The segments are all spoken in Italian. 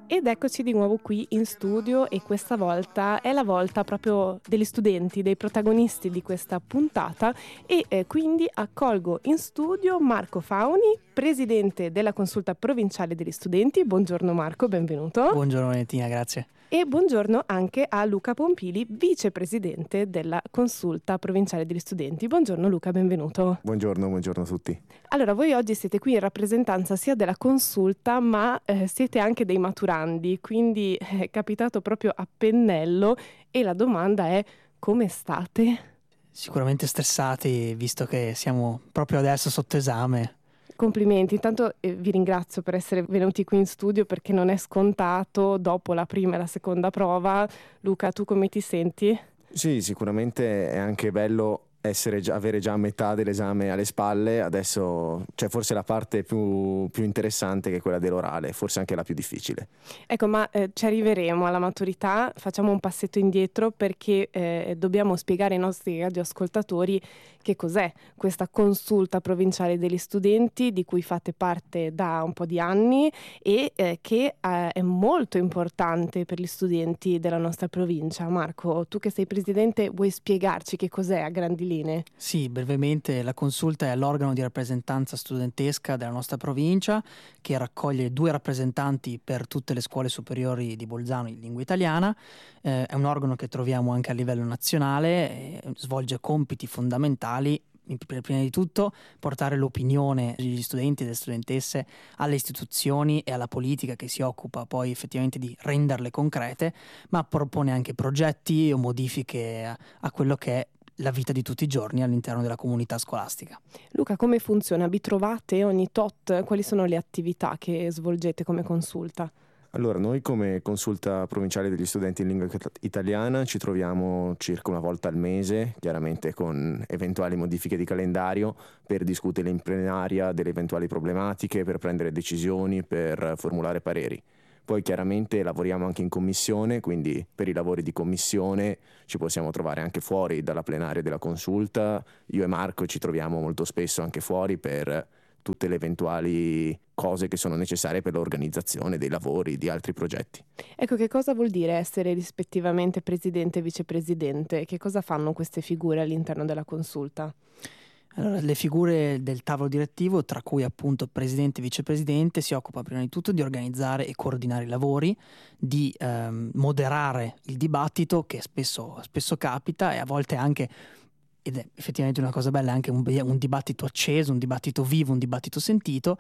Ed eccoci di nuovo qui in studio e questa volta è la volta proprio degli studenti, dei protagonisti di questa puntata e quindi accolgo in studio Marco Fauni, presidente della Consulta Provinciale degli Studenti. Buongiorno Marco, benvenuto. Buongiorno Valentina, grazie. E buongiorno anche a Luca Pompili, vicepresidente della Consulta Provinciale degli Studenti. Buongiorno Luca, benvenuto. Buongiorno a tutti. Allora, voi oggi siete qui in rappresentanza sia della Consulta, ma siete anche dei maturandi, quindi è capitato proprio a pennello e la domanda è: come state? Sicuramente stressati, visto che siamo proprio adesso sotto esame. Complimenti, intanto vi ringrazio per essere venuti qui in studio perché non è scontato dopo la prima e la seconda prova. Luca, tu come ti senti? Sì, sicuramente è anche bello avere già metà dell'esame alle spalle. Adesso c'è forse la parte più interessante, che è quella dell'orale, forse anche la più difficile. Ecco, ma ci arriveremo alla maturità. Facciamo un passetto indietro perché dobbiamo spiegare ai nostri radioascoltatori che cos'è questa Consulta Provinciale degli Studenti di cui fate parte da un po' di anni e che è molto importante per gli studenti della nostra provincia. Marco, tu che sei presidente, vuoi spiegarci che cos'è a grandi linee? Sì, brevemente, la Consulta è l'organo di rappresentanza studentesca della nostra provincia, che raccoglie 2 rappresentanti per tutte le scuole superiori di Bolzano in lingua italiana. È un organo che troviamo anche a livello nazionale, svolge compiti fondamentali. Prima di tutto portare l'opinione degli studenti e delle studentesse alle istituzioni e alla politica, che si occupa poi effettivamente di renderle concrete, ma propone anche progetti o modifiche a quello che è la vita di tutti i giorni all'interno della comunità scolastica. Luca, come funziona? Vi trovate ogni tot? Quali sono le attività che svolgete come consulta? Allora, noi come Consulta Provinciale degli Studenti in lingua italiana ci troviamo circa una volta al mese, chiaramente con eventuali modifiche di calendario, per discutere in plenaria delle eventuali problematiche, per prendere decisioni, per formulare pareri. Poi chiaramente lavoriamo anche in commissione, quindi per i lavori di commissione ci possiamo trovare anche fuori dalla plenaria della consulta. Io e Marco ci troviamo molto spesso anche fuori per tutte le eventuali cose che sono necessarie per l'organizzazione dei lavori, di altri progetti. Ecco, che cosa vuol dire essere rispettivamente presidente e vicepresidente? Che cosa fanno queste figure all'interno della consulta? Allora, le figure del tavolo direttivo, tra cui appunto presidente e vicepresidente, si occupa prima di tutto di organizzare e coordinare i lavori, di moderare il dibattito, che spesso capita, e a volte anche, ed è effettivamente una cosa bella, anche un dibattito acceso, un dibattito vivo, un dibattito sentito,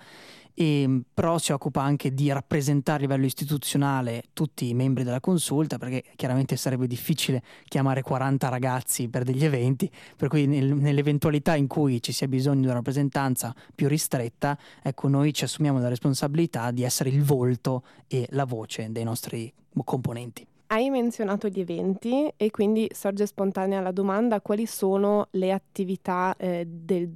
però si occupa anche di rappresentare a livello istituzionale tutti i membri della consulta, perché chiaramente sarebbe difficile chiamare 40 ragazzi per degli eventi, per cui nell'eventualità in cui ci sia bisogno di una rappresentanza più ristretta, ecco, noi ci assumiamo la responsabilità di essere il volto e la voce dei nostri componenti. Hai menzionato gli eventi e quindi sorge spontanea la domanda: quali sono le attività del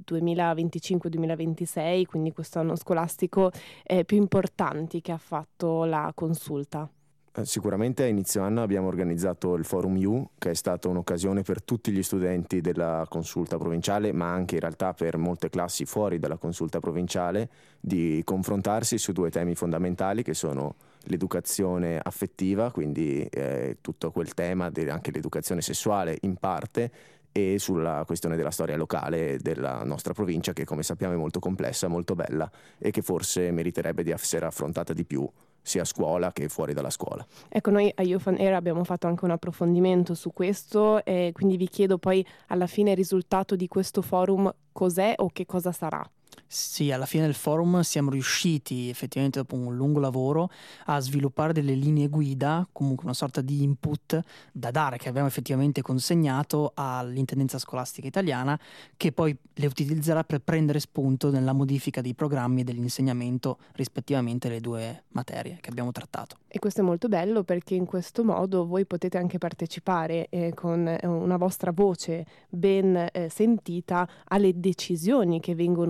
2025-2026, quindi questo anno scolastico, più importanti che ha fatto la consulta? Sicuramente a inizio anno abbiamo organizzato il Forum U, che è stata un'occasione per tutti gli studenti della consulta provinciale, ma anche in realtà per molte classi fuori dalla consulta provinciale, di confrontarsi su 2 temi fondamentali, che sono l'educazione affettiva, quindi tutto quel tema, anche l'educazione sessuale in parte, e sulla questione della storia locale della nostra provincia, che come sappiamo è molto complessa, molto bella e che forse meriterebbe di essere affrontata di più sia a scuola che fuori dalla scuola. Ecco, noi a Youth on Air abbiamo fatto anche un approfondimento su questo e quindi vi chiedo poi alla fine il risultato di questo forum cos'è o che cosa sarà? Sì, alla fine del forum siamo riusciti effettivamente, dopo un lungo lavoro, a sviluppare delle linee guida, comunque una sorta di input da dare, che abbiamo effettivamente consegnato all'intendenza scolastica italiana, che poi le utilizzerà per prendere spunto nella modifica dei programmi e dell'insegnamento, rispettivamente le 2 materie che abbiamo trattato. E questo è molto bello perché in questo modo voi potete anche partecipare con una vostra voce ben sentita alle decisioni che vengono prese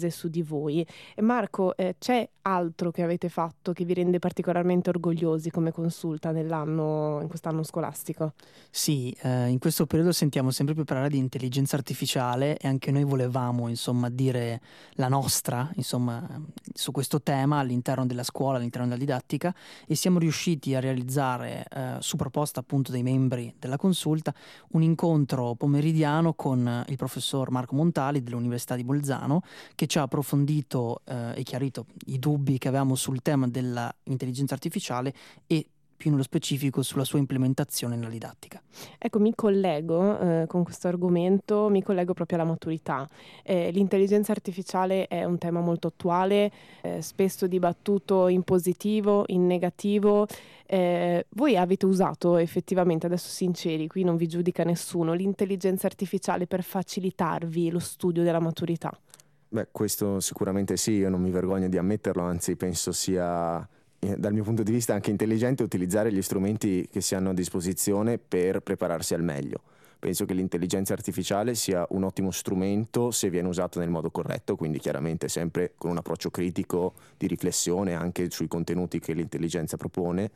pende su di voi. E Marco, c'è altro che avete fatto che vi rende particolarmente orgogliosi come consulta in quest'anno scolastico? Sì, in questo periodo sentiamo sempre più parlare di intelligenza artificiale e anche noi volevamo, insomma, dire la nostra, insomma, su questo tema all'interno della scuola, all'interno della didattica, e siamo riusciti a realizzare, su proposta appunto dei membri della consulta, un incontro pomeridiano con il professor Marco Montali dell'Università di Bolzano, che ci ha approfondito e chiarito i dubbi che avevamo sul tema dell'intelligenza artificiale e più nello specifico sulla sua implementazione nella didattica. Ecco, mi collego con questo argomento, mi collego proprio alla maturità. L'intelligenza artificiale è un tema molto attuale, spesso dibattuto in positivo, in negativo. Voi avete usato effettivamente, adesso sinceri, qui non vi giudica nessuno, l'intelligenza artificiale per facilitarvi lo studio della maturità? Beh, questo sicuramente sì, io non mi vergogno di ammetterlo, anzi penso sia dal mio punto di vista anche intelligente utilizzare gli strumenti che si hanno a disposizione per prepararsi al meglio. Penso che l'intelligenza artificiale sia un ottimo strumento se viene usato nel modo corretto, quindi chiaramente sempre con un approccio critico di riflessione anche sui contenuti che l'intelligenza propone,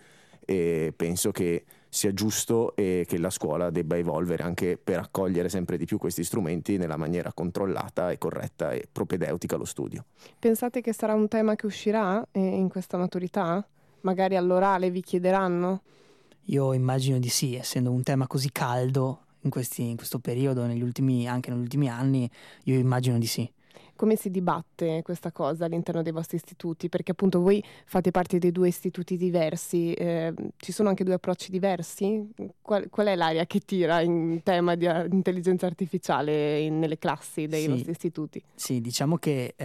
e penso che sia giusto e che la scuola debba evolvere anche per accogliere sempre di più questi strumenti nella maniera controllata e corretta e propedeutica allo studio. Pensate che sarà un tema che uscirà in questa maturità? Magari all'orale vi chiederanno? Io immagino di sì, essendo un tema così caldo in questo periodo, anche negli ultimi anni, io immagino di sì. Come si dibatte questa cosa all'interno dei vostri istituti? Perché appunto voi fate parte dei due istituti diversi, ci sono anche due approcci diversi? Qual è l'area che tira in tema di intelligenza artificiale nelle classi dei vostri istituti? Sì, diciamo che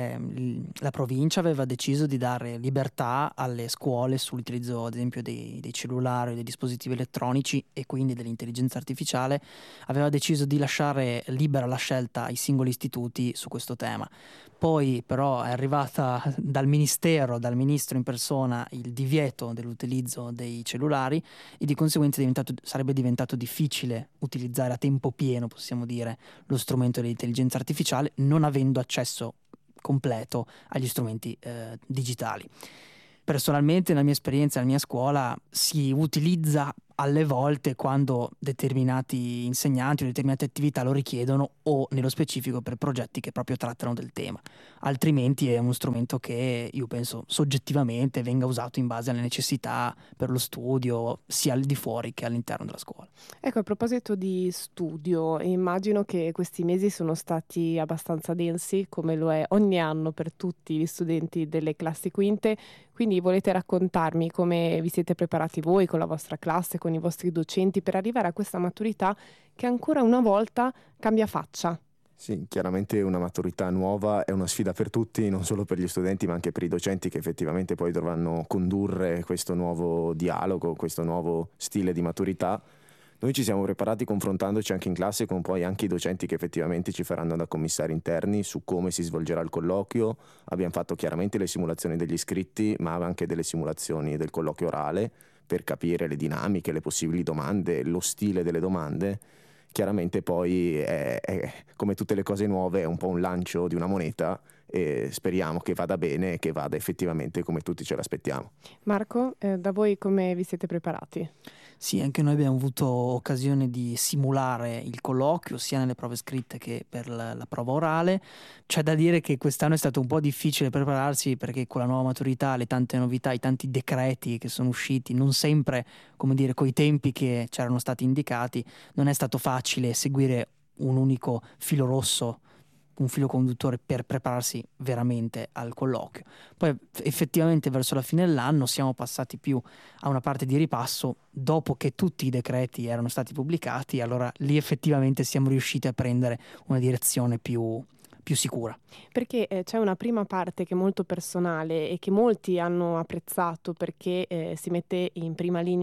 la provincia aveva deciso di dare libertà alle scuole sull'utilizzo, ad esempio, dei cellulari, dei dispositivi elettronici e quindi dell'intelligenza artificiale. Aveva deciso di lasciare libera la scelta ai singoli istituti su questo tema. Poi però è arrivata dal ministro in persona, il divieto dell'utilizzo dei cellulari e di conseguenza sarebbe diventato difficile utilizzare a tempo pieno, possiamo dire, lo strumento dell'intelligenza artificiale non avendo accesso completo agli strumenti digitali. Personalmente, nella mia esperienza, nella mia scuola, si utilizza alle volte quando determinati insegnanti o determinate attività lo richiedono o nello specifico per progetti che proprio trattano del tema. Altrimenti è uno strumento che io penso soggettivamente venga usato in base alle necessità per lo studio sia al di fuori che all'interno della scuola. Ecco, a proposito di studio, immagino che questi mesi sono stati abbastanza densi, come lo è ogni anno per tutti gli studenti delle classi quinte, quindi volete raccontarmi come vi siete preparati voi con la vostra classe, con i vostri docenti per arrivare a questa maturità che ancora una volta cambia faccia? Sì, chiaramente una maturità nuova è una sfida per tutti, non solo per gli studenti ma anche per i docenti che effettivamente poi dovranno condurre questo nuovo dialogo, questo nuovo stile di maturità. Noi ci siamo preparati confrontandoci anche in classe con poi anche i docenti che effettivamente ci faranno da commissari interni su come si svolgerà il colloquio. Abbiamo fatto chiaramente le simulazioni degli iscritti, ma anche delle simulazioni del colloquio orale per capire le dinamiche, le possibili domande, lo stile delle domande. Chiaramente poi è come tutte le cose nuove, è un po' un lancio di una moneta e speriamo che vada bene e che vada effettivamente come tutti ce l'aspettiamo. Marco, da voi come vi siete preparati? Sì, anche noi abbiamo avuto occasione di simulare il colloquio sia nelle prove scritte che per la prova orale. C'è da dire che quest'anno è stato un po' difficile prepararsi perché con la nuova maturità, le tante novità, i tanti decreti che sono usciti, non sempre, come dire, coi tempi che c'erano stati indicati, non è stato facile seguire un unico filo rosso, un filo conduttore per prepararsi veramente al colloquio. Poi effettivamente verso la fine dell'anno siamo passati più a una parte di ripasso dopo che tutti i decreti erano stati pubblicati, allora lì effettivamente siamo riusciti a prendere una direzione più sicura. Perché c'è una prima parte che è molto personale e che molti hanno apprezzato perché si mette in prima linea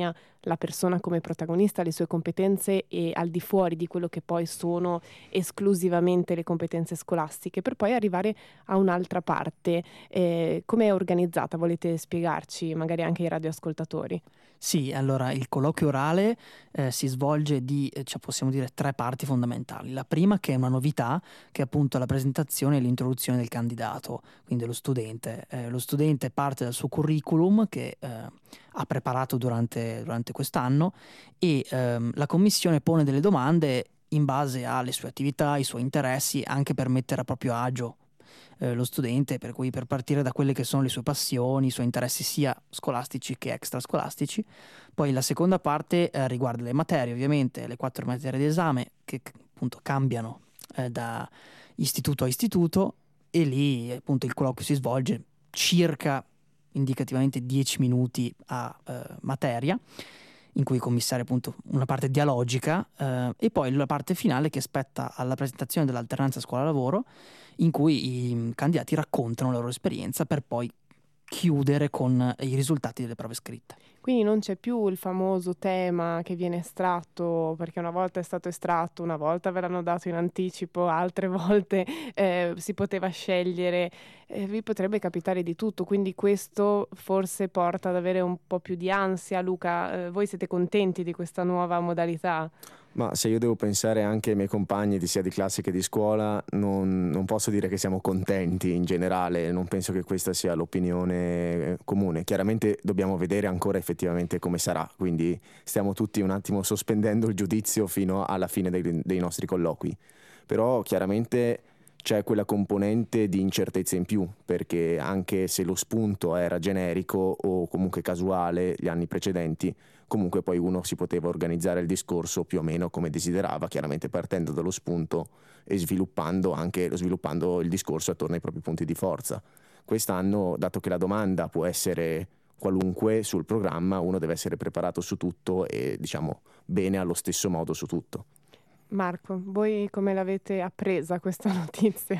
la persona come protagonista, le sue competenze e al di fuori di quello che poi sono esclusivamente le competenze scolastiche, per poi arrivare a un'altra parte. Come è organizzata? Volete spiegarci, magari anche ai radioascoltatori? Sì, allora il colloquio orale si svolge di, possiamo dire, 3 parti fondamentali. La prima, che è una novità, che è appunto la presentazione e l'introduzione del candidato, quindi dello studente. Lo studente parte dal suo curriculum che ha preparato durante quest'anno e la commissione pone delle domande in base alle sue attività, ai suoi interessi, anche per mettere a proprio agio lo studente, per cui per partire da quelle che sono le sue passioni, i suoi interessi sia scolastici che extrascolastici. Poi la seconda parte riguarda le materie, ovviamente, le 4 materie di esame che appunto cambiano da istituto a istituto, e lì appunto il colloquio si svolge circa indicativamente 10 minuti a materia, in cui commissare appunto una parte dialogica e poi la parte finale che spetta alla presentazione dell'alternanza scuola-lavoro, in cui i candidati raccontano la loro esperienza per poi chiudere con i risultati delle prove scritte. Quindi non c'è più il famoso tema che viene estratto, perché una volta è stato estratto, una volta ve l'hanno dato in anticipo, altre volte si poteva scegliere, vi potrebbe capitare di tutto, quindi questo forse porta ad avere un po' più di ansia. Luca, voi siete contenti di questa nuova modalità? Ma se io devo pensare anche ai miei compagni sia di classe che di scuola, non posso dire che siamo contenti in generale, non penso che questa sia l'opinione comune. Chiaramente dobbiamo vedere ancora effettivamente come sarà, quindi stiamo tutti un attimo sospendendo il giudizio fino alla fine dei nostri colloqui. Però chiaramente c'è quella componente di incertezza in più, perché anche se lo spunto era generico o comunque casuale gli anni precedenti, comunque poi uno si poteva organizzare il discorso più o meno come desiderava, chiaramente partendo dallo spunto e sviluppando il discorso attorno ai propri punti di forza. Quest'anno, dato che la domanda può essere qualunque sul programma, uno deve essere preparato su tutto e diciamo bene allo stesso modo su tutto. Marco, voi come l'avete appresa questa notizia?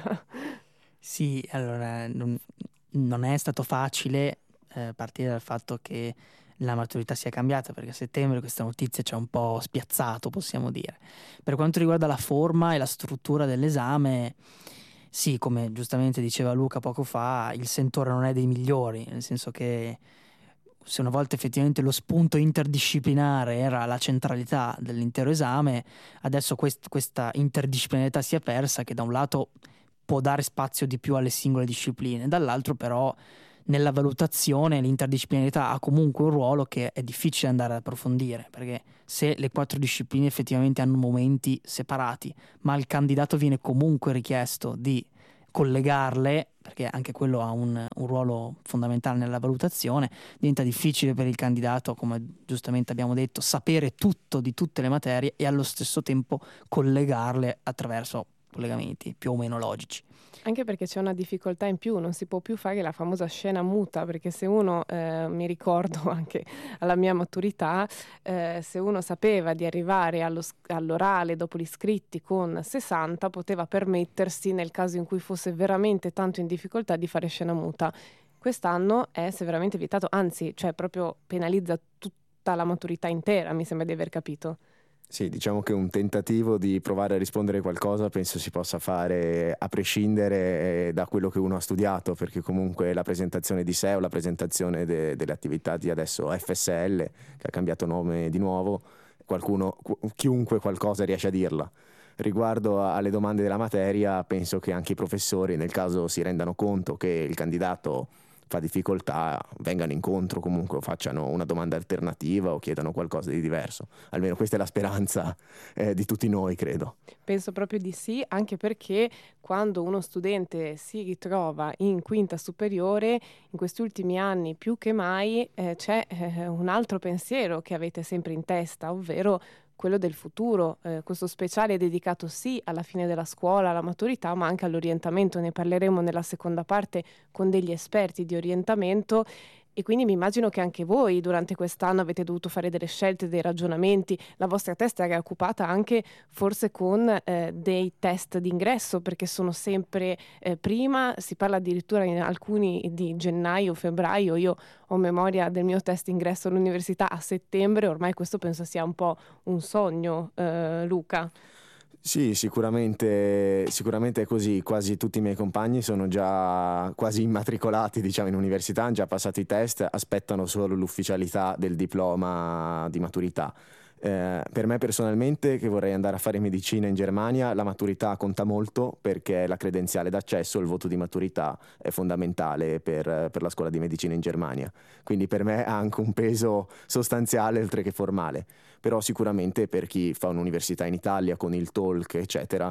Sì, allora non è stato facile partire dal fatto che la maturità sia cambiata, perché a settembre questa notizia ci ha un po' spiazzato, possiamo dire. Per quanto riguarda la forma e la struttura dell'esame, sì, come giustamente diceva Luca poco fa, il sentore non è dei migliori, nel senso che se una volta effettivamente lo spunto interdisciplinare era la centralità dell'intero esame, adesso questa interdisciplinarietà si è persa, che da un lato può dare spazio di più alle singole discipline, dall'altro però nella valutazione l'interdisciplinarietà ha comunque un ruolo che è difficile andare ad approfondire, perché se le 4 discipline effettivamente hanno momenti separati, ma il candidato viene comunque richiesto di collegarle, perché anche quello ha un ruolo fondamentale nella valutazione, diventa difficile per il candidato, come giustamente abbiamo detto, sapere tutto di tutte le materie e allo stesso tempo collegarle attraverso collegamenti più o meno logici. Anche perché c'è una difficoltà in più, non si può più fare la famosa scena muta, perché se uno, mi ricordo anche alla mia maturità, se uno sapeva di arrivare all'orale dopo gli iscritti con 60, poteva permettersi, nel caso in cui fosse veramente tanto in difficoltà, di fare scena muta. Quest'anno è severamente vietato, anzi, cioè proprio penalizza tutta la maturità intera, mi sembra di aver capito. Sì, diciamo che un tentativo di provare a rispondere qualcosa penso si possa fare a prescindere da quello che uno ha studiato, perché comunque la presentazione di sé o la presentazione delle attività di adesso FSL, che ha cambiato nome di nuovo, chiunque qualcosa riesce a dirla. Riguardo alle domande della materia, penso che anche i professori, nel caso si rendano conto che il candidato fa difficoltà, vengano incontro comunque, o facciano una domanda alternativa o chiedano qualcosa di diverso. Almeno questa è la speranza di tutti noi, credo. Penso proprio di sì, anche perché quando uno studente si ritrova in quinta superiore, in questi ultimi anni più che mai c'è un altro pensiero che avete sempre in testa, ovvero quello del futuro. Questo speciale è dedicato sì alla fine della scuola, alla maturità, ma anche all'orientamento. Ne parleremo nella seconda parte con degli esperti di orientamento. E quindi mi immagino che anche voi durante quest'anno avete dovuto fare delle scelte, dei ragionamenti, la vostra testa è occupata anche forse con dei test d'ingresso, perché sono sempre prima, si parla addirittura in alcuni di gennaio, febbraio, io ho memoria del mio test d'ingresso all'università a settembre, ormai questo penso sia un po' un sogno, Luca. Sì, sicuramente è così. Quasi tutti i miei compagni sono già quasi immatricolati, diciamo, in università, hanno già passato i test, aspettano solo l'ufficialità del diploma di maturità. Per me personalmente, che vorrei andare a fare medicina in Germania, la maturità conta molto perché la credenziale d'accesso, il voto di maturità è fondamentale per la scuola di medicina in Germania. Quindi per me ha anche un peso sostanziale oltre che formale. Però sicuramente per chi fa un'università in Italia con il talk, eccetera,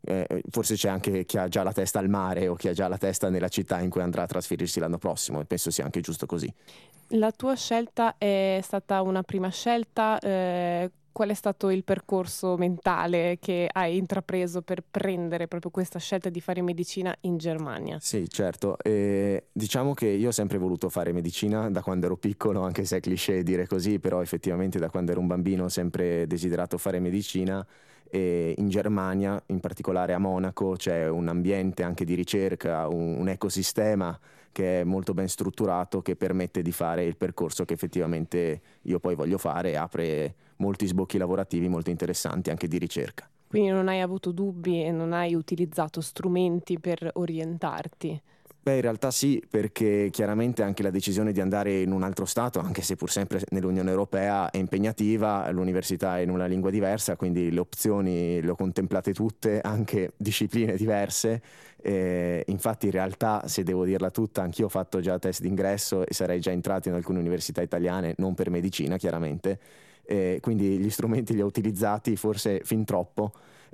forse c'è anche chi ha già la testa al mare o chi ha già la testa nella città in cui andrà a trasferirsi l'anno prossimo, e penso sia anche giusto così. La tua scelta è stata una prima scelta? Qual è stato il percorso mentale che hai intrapreso per prendere proprio questa scelta di fare medicina in Germania? Sì, certo. Diciamo che io ho sempre voluto fare medicina da quando ero piccolo, anche se è cliché dire così, però effettivamente da quando ero un bambino ho sempre desiderato fare medicina. E in Germania, in particolare a Monaco, c'è un ambiente anche di ricerca, un ecosistema che è molto ben strutturato, che permette di fare il percorso che effettivamente io poi voglio fare e apre molti sbocchi lavorativi molto interessanti anche di ricerca. Quindi non hai avuto dubbi e non hai utilizzato strumenti per orientarti? Beh, in realtà sì, perché chiaramente anche la decisione di andare in un altro stato, anche se pur sempre nell'Unione Europea, è impegnativa, l'università è in una lingua diversa, quindi le opzioni le ho contemplate tutte, anche discipline diverse. Infatti in realtà, se devo dirla tutta, anch'io ho fatto già test d'ingresso e sarei già entrato in alcune università italiane, non per medicina chiaramente, quindi gli strumenti li ho utilizzati forse fin troppo.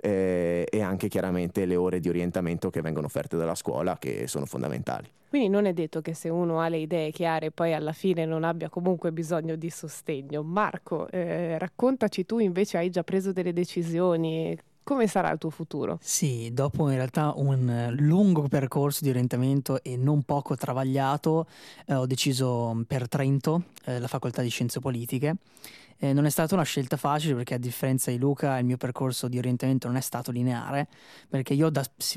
E anche chiaramente le ore di orientamento che vengono offerte dalla scuola, che sono fondamentali. Quindi non è detto che se uno ha le idee chiare poi alla fine non abbia comunque bisogno di sostegno. Marco, raccontaci, tu invece hai già preso delle decisioni, come sarà il tuo futuro? Sì, dopo in realtà un lungo percorso di orientamento e non poco travagliato, ho deciso per Trento, la facoltà di Scienze Politiche. Non è stata una scelta facile perché, a differenza di Luca, il mio percorso di orientamento non è stato lineare, perché io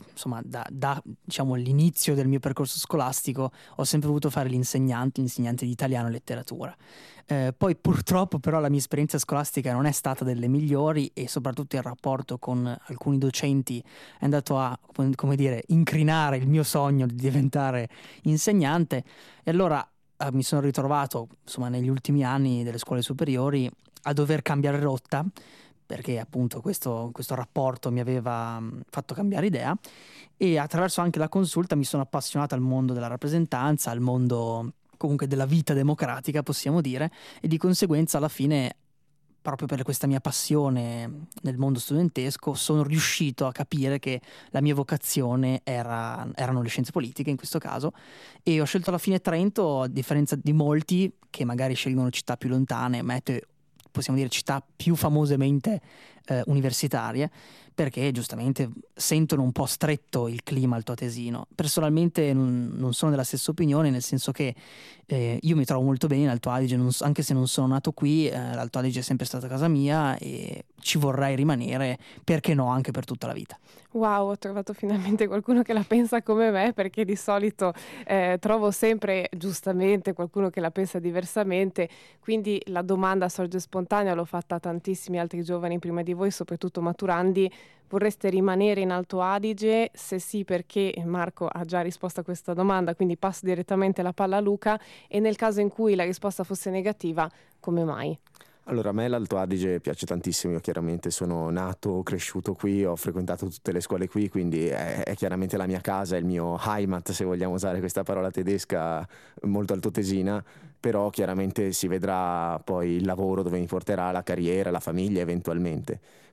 da diciamo, l'inizio del mio percorso scolastico ho sempre voluto fare l'insegnante di italiano e letteratura. Poi purtroppo però la mia esperienza scolastica non è stata delle migliori, e soprattutto il rapporto con alcuni docenti è andato a, come dire, incrinare il mio sogno di diventare insegnante. E allora mi sono ritrovato, insomma, negli ultimi anni delle scuole superiori a dover cambiare rotta, perché appunto questo rapporto mi aveva fatto cambiare idea, e attraverso anche la consulta mi sono appassionato al mondo della rappresentanza, al mondo comunque della vita democratica, possiamo dire, e di conseguenza alla fine, proprio per questa mia passione nel mondo studentesco, sono riuscito a capire che la mia vocazione erano le scienze politiche in questo caso, e ho scelto alla fine Trento, a differenza di molti che magari scelgono città più lontane, possiamo dire città più famosamente universitarie, perché giustamente sentono un po' stretto il clima altoatesino. Personalmente non sono della stessa opinione, nel senso che io mi trovo molto bene in Alto Adige, anche se non sono nato qui, l'Alto Adige è sempre stata casa mia e ci vorrei rimanere, perché no, anche per tutta la vita. Wow, ho trovato finalmente qualcuno che la pensa come me, perché di solito trovo sempre giustamente qualcuno che la pensa diversamente, quindi la domanda sorge spontanea, l'ho fatta a tantissimi altri giovani prima di voi, soprattutto maturandi. Vorreste rimanere in Alto Adige? Se sì, perché? Marco ha già risposto a questa domanda, quindi passo direttamente la palla a Luca, e nel caso in cui la risposta fosse negativa, come mai? Allora, a me l'Alto Adige piace tantissimo, io chiaramente sono nato, cresciuto qui, ho frequentato tutte le scuole qui, quindi è chiaramente la mia casa, è il mio Heimat, se vogliamo usare questa parola tedesca molto altoatesina, però chiaramente si vedrà poi il lavoro dove mi porterà, la carriera, la famiglia eventualmente.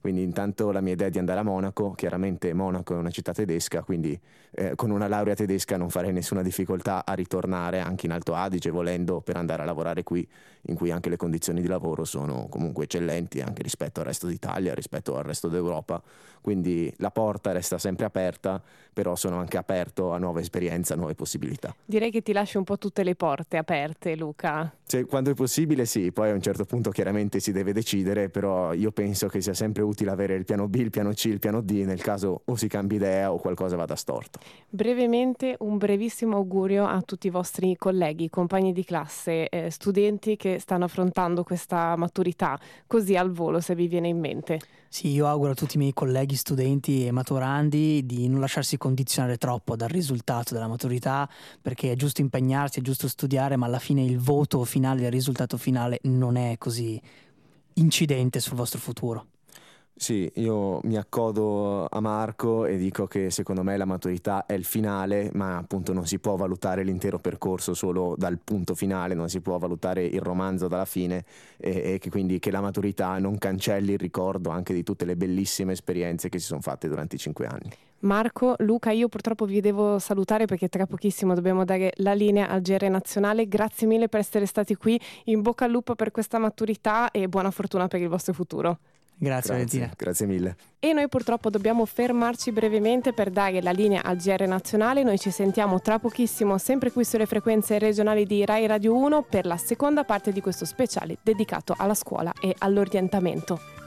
Quindi intanto la mia idea è di andare a Monaco, chiaramente Monaco è una città tedesca, quindi con una laurea tedesca non farei nessuna difficoltà a ritornare anche in Alto Adige, volendo, per andare a lavorare qui, in cui anche le condizioni di lavoro sono comunque eccellenti anche rispetto al resto d'Italia, rispetto al resto d'Europa. Quindi la porta resta sempre aperta, però sono anche aperto a nuove esperienze, a nuove possibilità. Direi che ti lascio un po' tutte le porte aperte, Luca. Cioè, quando è possibile sì, poi a un certo punto chiaramente si deve decidere, però io penso che sia sempre utile avere il piano B, il piano C, il piano D, nel caso o si cambi idea o qualcosa vada storto. Brevemente un brevissimo augurio a tutti i vostri colleghi, compagni di classe, studenti che stanno affrontando questa maturità, così al volo se vi viene in mente. Sì, io auguro a tutti i miei colleghi studenti e maturandi di non lasciarsi condizionare troppo dal risultato della maturità, perché è giusto impegnarsi, è giusto studiare, ma alla fine il voto finale, il risultato finale non è così incidente sul vostro futuro. Sì, io mi accodo a Marco e dico che secondo me la maturità è il finale, ma appunto non si può valutare l'intero percorso solo dal punto finale, non si può valutare il romanzo dalla fine e che quindi che la maturità non cancelli il ricordo anche di tutte le bellissime esperienze che si sono fatte durante i 5 anni. Marco, Luca, io purtroppo vi devo salutare perché tra pochissimo dobbiamo dare la linea al GR nazionale. Grazie mille per essere stati qui, in bocca al lupo per questa maturità e buona fortuna per il vostro futuro. Grazie Valentina. Grazie mille. E noi purtroppo dobbiamo fermarci brevemente per dare la linea al GR nazionale. Noi ci sentiamo tra pochissimo sempre qui sulle frequenze regionali di Rai Radio 1 per la seconda parte di questo speciale dedicato alla scuola e all'orientamento.